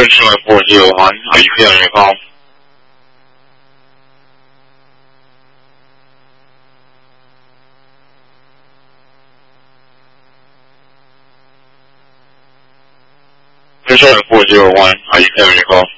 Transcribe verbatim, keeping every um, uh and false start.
Central at four zero one, are you clear on your call? Central at four zero one, are you clear on your call?